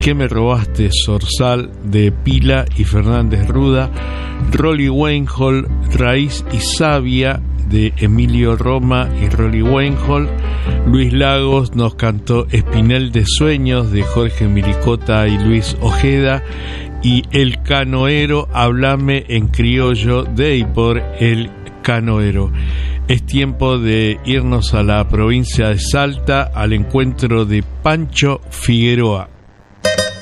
¿Qué me robaste, Zorzal? De Pila y Fernández Ruda. Rolly Weinhold, Raíz y Savia, de Emilio Roma y Rolly Weinhold. Luis Lagos nos cantó Espinel de Sueños, de Jorge Miricota y Luis Ojeda. Y El Canoero, Háblame en criollo, de y por El Canoero. Es tiempo de irnos a la provincia de Salta al encuentro de Pancho Figueroa.